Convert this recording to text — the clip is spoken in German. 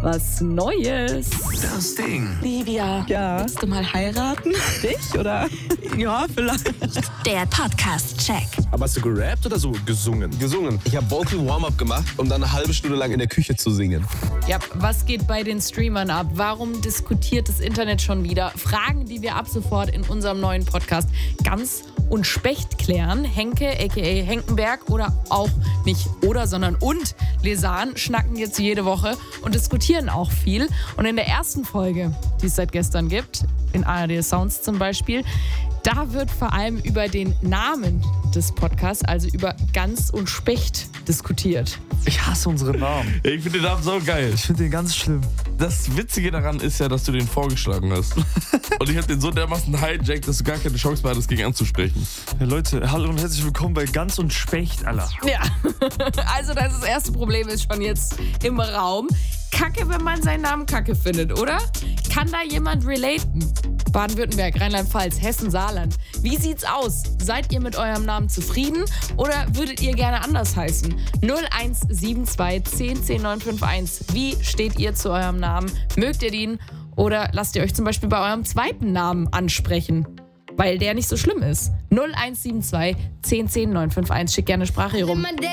was Neues. Das Ding. Livia, willst du mal heiraten? Dich, oder? Ja, vielleicht. Der Podcast-Check. Aber hast du gerappt oder so gesungen? Gesungen. Ich habe Vocal Warm-Up gemacht, um dann eine halbe Stunde lang in der Küche zu singen. Ja, was geht bei den Streamern ab? Warum diskutiert das Internet schon wieder? Fragen, die wir ab sofort in unserem neuen Podcast Ganz und Specht klären. Henke, a.k.a. Henkenberg oder auch nicht oder, sondern und Lesan schnacken jetzt jede Woche und diskutieren auch viel. Und in der ersten Folge, die es seit gestern gibt, in ARD Sounds zum Beispiel, da wird vor allem über den Namen des Podcasts, also über Ganz und Specht, diskutiert. Ich hasse unsere Namen. Ich finde den Namen so geil. Ich finde den ganz schlimm. Das Witzige daran ist ja, dass du den vorgeschlagen hast. Und ich habe den so dermaßen hijackt, dass du gar keine Chance mehr hattest, gegen anzusprechen. Ja, Leute, hallo und herzlich willkommen bei Ganz und Specht, Alter. Ja, also das erste Problem ist schon jetzt im Raum. Kacke, wenn man seinen Namen Kacke findet, oder? Kann da jemand relaten? Baden-Württemberg, Rheinland-Pfalz, Hessen, Saarland. Wie sieht's aus? Seid ihr mit eurem Namen zufrieden oder würdet ihr gerne anders heißen? 0172 10 10 951. Wie steht ihr zu eurem Namen? Mögt ihr den oder lasst ihr euch zum Beispiel bei eurem zweiten Namen ansprechen? Weil der nicht so schlimm ist. 0172 10 10 951. Schickt gerne Sprache hier rum.